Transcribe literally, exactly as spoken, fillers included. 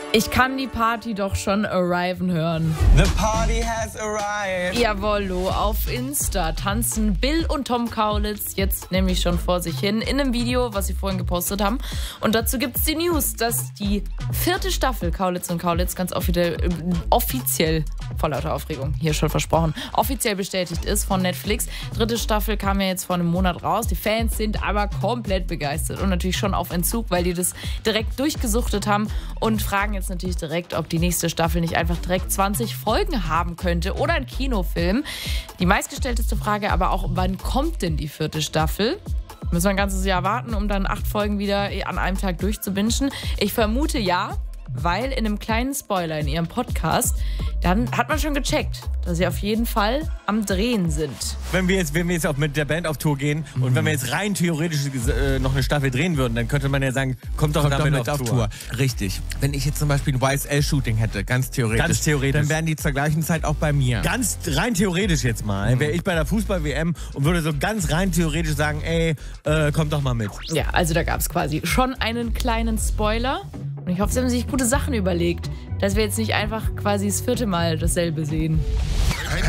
Ich kann die Party doch schon arriven hören. The party has arrived. Jawollo, auf Insta tanzen Bill und Tom Kaulitz jetzt nämlich schon vor sich hin in einem Video, was sie vorhin gepostet haben. Und dazu gibt es die News, dass die vierte Staffel Kaulitz und Kaulitz ganz offiziell, äh, offiziell, vor lauter Aufregung, hier schon versprochen, offiziell bestätigt ist von Netflix. Dritte Staffel kam ja jetzt vor einem Monat raus. Die Fans sind aber komplett begeistert und natürlich schon auf Entzug, weil die das direkt durchgesuchtet haben und fragen jetzt natürlich direkt, ob die nächste Staffel nicht einfach direkt zwanzig Folgen haben könnte oder ein Kinofilm. Die meistgestellteste Frage aber auch, wann kommt denn die vierte Staffel? Müssen wir ein ganzes Jahr warten, um dann acht Folgen wieder an einem Tag durchzubingen? Ich vermute ja, weil in einem kleinen Spoiler in ihrem Podcast, dann hat man schon gecheckt, dass sie auf jeden Fall am Drehen sind. Wenn wir jetzt, wenn wir jetzt auch mit der Band auf Tour gehen mhm. und wenn wir jetzt rein theoretisch äh, noch eine Staffel drehen würden, dann könnte man ja sagen, kommt doch, kommt damit doch mit auf, auf Tour. Tour. Richtig. Wenn ich jetzt zum Beispiel ein Y S L-Shooting hätte, ganz theoretisch, ganz theoretisch, dann wären die zur gleichen Zeit auch bei mir. Ganz rein theoretisch jetzt mal, mhm. wäre ich bei der Fußball-W M und würde so ganz rein theoretisch sagen, ey, äh, kommt doch mal mit. Ja, also da gab es quasi schon einen kleinen Spoiler. Und ich hoffe, sie haben sich gute Sachen überlegt, dass wir jetzt nicht einfach quasi das vierte Mal dasselbe sehen.